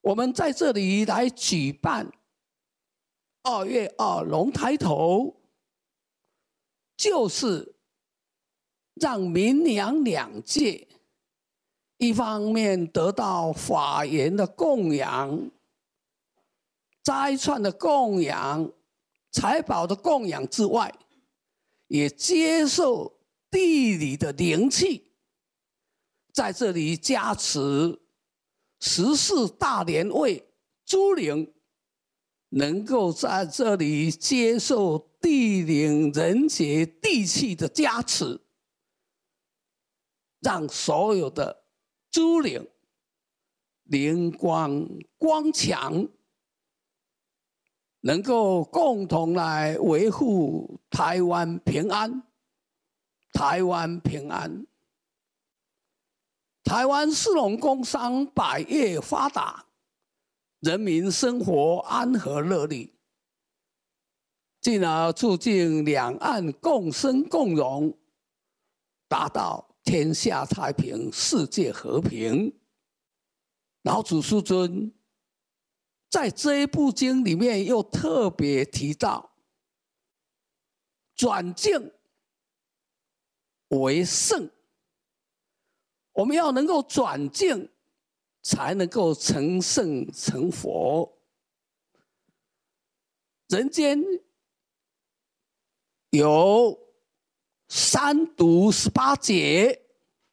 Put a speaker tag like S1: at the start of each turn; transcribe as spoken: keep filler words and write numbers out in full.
S1: 我们在这里来举办二月二龙抬头，就是让民阳两界一方面得到法缘的供养、斋串的供养、财宝的供养之外，也接受地理的灵气，在这里加持十四大年位诸灵，能够在这里接受地灵人杰地气的加持，让所有的诸灵灵光光强，能够共同来维护台湾平安。台湾平安，台湾丝绒工商百业发达，人民生活安和乐利，进而促进两岸共生共荣，达到天下太平、世界和平。老祖师尊在这一部经里面又特别提到，转境为圣，我们要能够转境，才能够成圣成佛。人间有三毒十八劫，